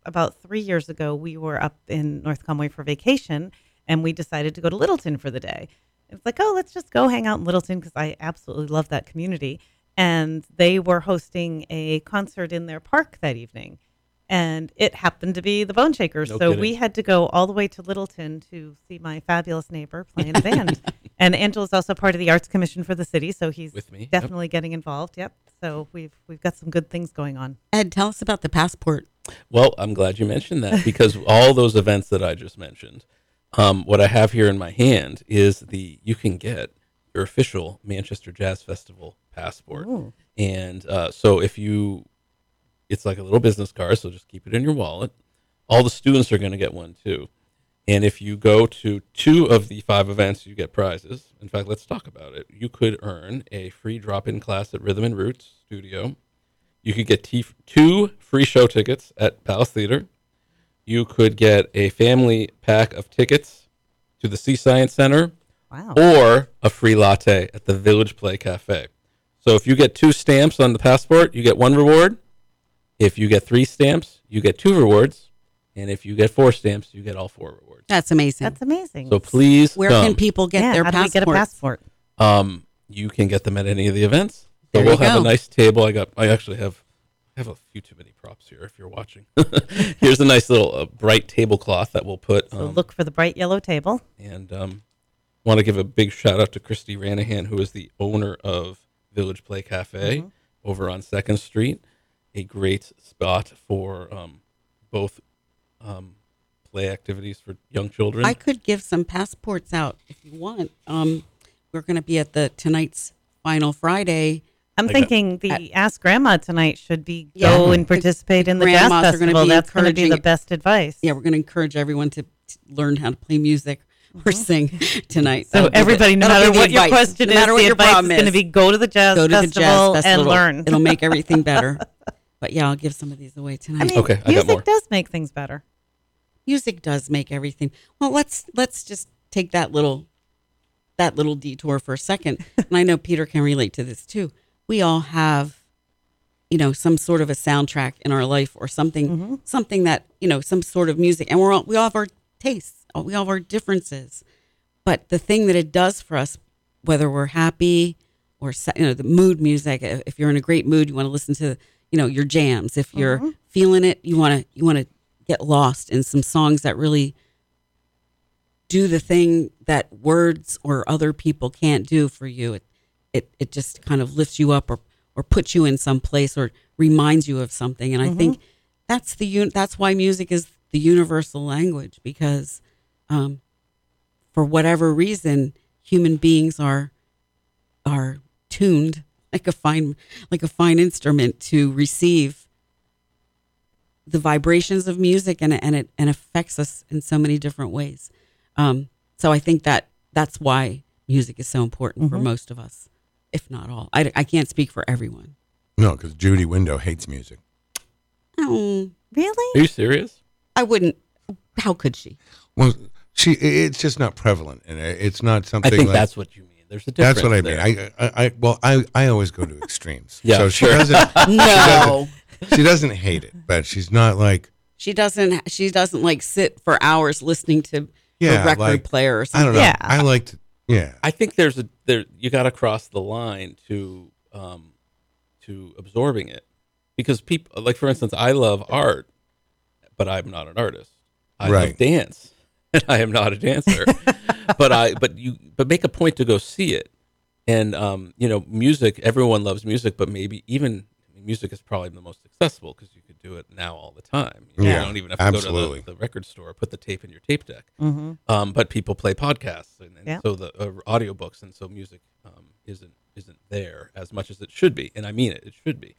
about 3 years ago, we were up in North Conway for vacation, and we decided to go to Littleton for the day. It was like, oh, let's just go hang out in Littleton because I absolutely love that community. And they were hosting a concert in their park that evening. And it happened to be the Bone Shakers. No so kidding. we had to go all the way to Littleton to see my fabulous neighbor play in a band. And Angela's also part of the Arts Commission for the city, so he's With me, definitely getting involved. Yep. So we've got some good things going on. Ed, tell us about the passport. Well, I'm glad you mentioned that because all those events that I just mentioned, what I have here in my hand is you can get your official Manchester Jazz Festival passport. Ooh. And so it's like a little business card, so just keep it in your wallet. All the students are going to get one too. And if you go to 2 of the 5 events, you get prizes. In fact, let's talk about it. You could earn a free drop-in class at Rhythm and Roots Studio. You could get 2 free show tickets at Palace Theater. You could get a family pack of tickets to the Sea Science Center. Wow. Or a free latte at the Village Play Cafe. So if you get 2 stamps on the passport, you get 1 reward. If you get 3 stamps, you get 2 rewards. And if you get 4 stamps, you get all 4 rewards. That's amazing. That's amazing. So please Where come. can people get their how do we passports? get a passport? You can get them at any of the events. So There we'll you have go. a nice table. I actually have a few too many props here if you're watching. Here's a nice little bright tablecloth that we'll put. So look for the bright yellow table. And want to give a big shout out to Christy Ranahan, who is the owner of Village Play Cafe over on 2nd Street. A great spot for both play activities for young children. I could give some passports out if you want. We're going to be at tonight's Final Friday. I'm thinking the Ask Grandma tonight should be Yeah. go and participate in the jazz Grandmas are gonna festival. be That's going to be the encouraging- best advice. Yeah, we're going to encourage everyone to learn how to play music or sing tonight. So That'll be everybody, no that'll matter be the what your advice. question No is, matter what the your advice is problem going to be go to the jazz go to the festival jazz festival and learn. It'll make everything better. But yeah, I'll give some of these away I tonight. mean, Okay, I got more. music does make things better. Music does make everything. Well, let's just take that little detour for a second. And I know Peter can relate to this too. We all have, some sort of a soundtrack in our life or something that, some sort of music. And we all have our tastes. We all have our differences. But the thing that it does for us, whether we're happy or, the mood music, if you're in a great mood, you want to listen to, your jams. If you're feeling it, you want to get lost in some songs that really do the thing that words or other people can't do for you. It just kind of lifts you up or puts you in some place or reminds you of something. And I think that's why music is the universal language, because for whatever reason, human beings are tuned like a fine instrument to receive the vibrations of music, and it affects us in so many different ways. So I think that's why music is so important for most of us, if not all. I can't speak for everyone. No, because Judy Window hates music. Oh, Really? Are you serious? I wouldn't. How could she? Well, it's just not prevalent, and it's not I something. think like, that's what you mean. There's a difference. that's what I there. mean. I always go to extremes. Yeah, so sure. she doesn't. No, She doesn't hate it, but she's not like. she doesn't. She doesn't like sit for hours listening to Yeah, a record like, player or I something. don't know. Yeah. I like to. Yeah. I think there you got to cross the line to absorbing it, because people, like, for instance, I love art, but I'm not an artist. I love Right. dance, and I am not a dancer. but make a point to go see it. And music. Everyone loves music, but maybe even music is probably the most accessible because you could do it now all the time. You Yeah, don't even have to absolutely. go to the record store, put the tape in your tape deck. But people play podcasts, and Yeah. so the audiobooks, and so music isn't there as much as it should be. And I mean it should be.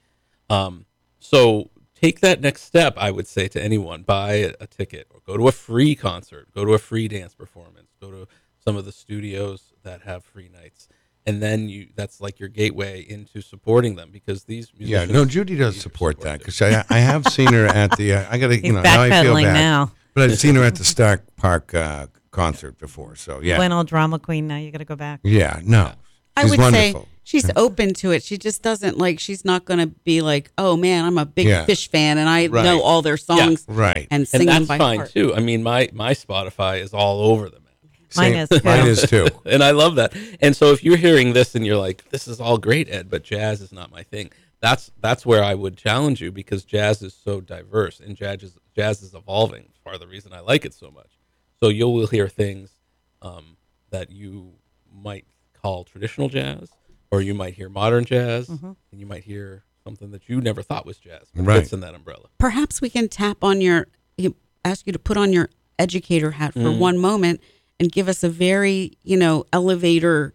So take that next step, I would say to anyone: buy a ticket, or go to a free concert, go to a free dance performance, go to some of the studios that have free nights. And then that's like your gateway into supporting them, because these Yeah. musicians No, Judy does need your support that, too. because I have seen her at the. I got to He's now I feel backpedaling bad. now. But I've seen her at the Stark Park concert before. So yeah. Gwen, all drama queen. Now you got to go back. Yeah. No. I She's would wonderful. say she's open to it. She just doesn't like. She's not going to be like, oh man, I'm a big Yeah. Fish fan and I Right. know all their songs Right. and sing And them that's by fine heart. too. I mean, my Spotify is all over the map. Mine Same. is too. Mine is too. And I love that. And so if you're hearing this and you're like, this is all great, Ed, but jazz is not my thing. That's where I would challenge you, because jazz is so diverse and jazz is evolving. It's part of the reason I like it so much. So you will hear things that you might call traditional jazz, or you might hear modern jazz, and you might hear something that you never thought was jazz, but Right. fits in that umbrella. Perhaps we can tap on ask you to put on your educator hat for one moment and give us a very, elevator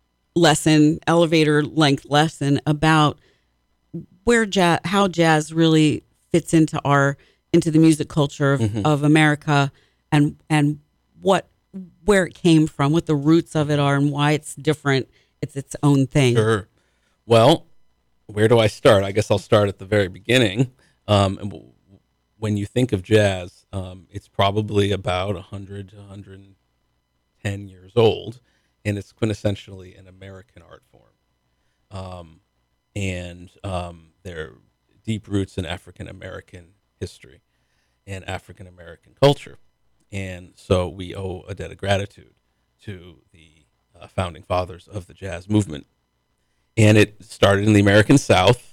length lesson about how jazz really fits into the music culture of America, and where it came from, what the roots of it are, and why it's different. It's its own thing. Sure. Well, where do I start? I guess I'll start at the very beginning. When you think of jazz, it's probably about 100 to 110 years old, and it's quintessentially an American art form. And there are deep roots in African American history and African American culture. And so we owe a debt of gratitude to the founding fathers of the jazz movement. And it started in the American South,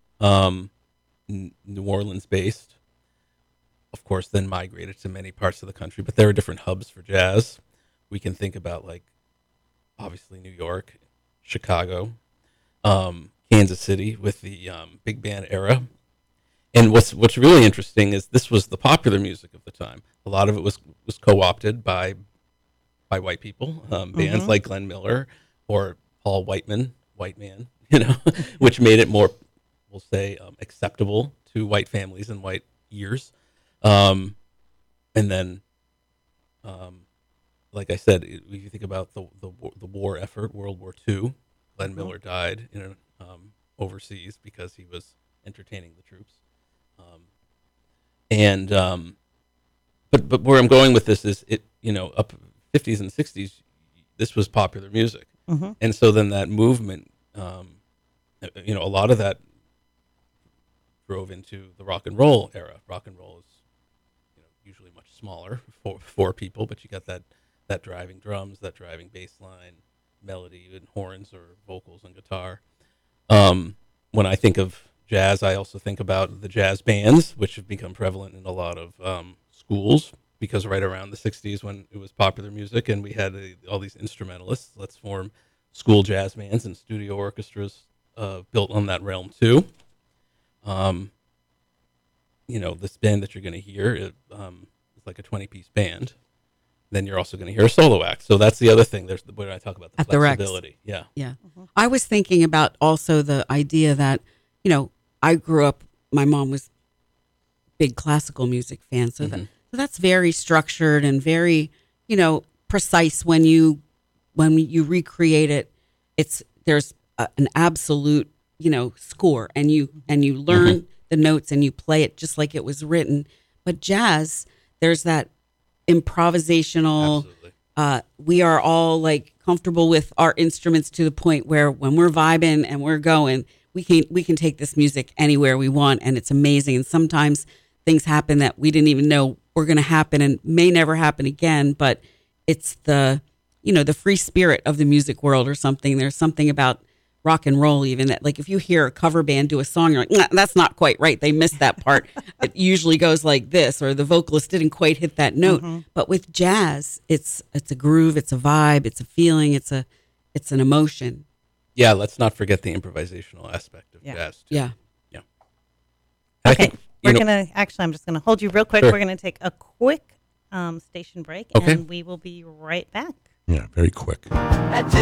New Orleans based, of course, then migrated to many parts of the country, but there are different hubs for jazz. We can think about, like, obviously New York, Chicago, Kansas City with the big band era. And what's really interesting is this was the popular music of the time. A lot of it was co-opted by white people, bands like Glenn Miller or Paul Whiteman, white man, which made it more, we'll say, acceptable to white families and white ears. And then, like I said, if you think about the war effort, World War II, Glenn Miller died overseas because he was entertaining the troops. But where I'm going with this is up 50s and 60s, this was popular music. And so then that movement, a lot of that drove into the rock and roll era. Rock and roll is, usually much smaller for people, but you got that driving drums, that driving bass line, melody and horns or vocals and guitar. When I think of jazz, I also think about the jazz bands, which have become prevalent in a lot of schools, because right around the 60s, when it was popular music and we had all these instrumentalists, let's form school jazz bands, and studio orchestras built on that realm too. This band that you're going to hear is like a 20-piece band. Then you're also going to hear a solo act. So that's the other thing. There's when I talk about the At the Rex. flexibility. Yeah. Yeah. I was thinking about also the idea that, I grew up, my mom was big classical music fan. So that's very structured and very, precise when you recreate it. There's an absolute, score, and you learn the notes and you play it just like it was written. But jazz, there's that improvisational, we are all like comfortable with our instruments to the point where when we're vibing and we're going, we can take this music anywhere we want, and it's amazing. And sometimes things happen that we didn't even know were going to happen and may never happen again, but it's the free spirit of the music world or something. There's something about rock and roll even that, like, if you hear a cover band do a song, you're like, nah, that's not quite right. They missed that part. It usually goes like this, or the vocalist didn't quite hit that note. But with jazz, it's a groove, it's a vibe, it's a feeling, it's an emotion. Yeah, let's not forget the improvisational aspect of jazz too. Yeah. And I Okay, think, I'm just going to hold you real quick. Sure. We're going to take a quick station break, Okay. and we will be right back. Yeah, very quick. At